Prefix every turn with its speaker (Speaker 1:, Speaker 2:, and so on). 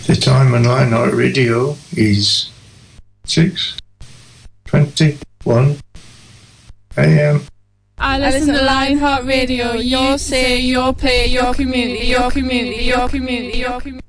Speaker 1: The time on Lionheart Radio is 6:21 a.m.
Speaker 2: I listen to Lionheart Radio. Your say, your play, your community, your community, your community, your community.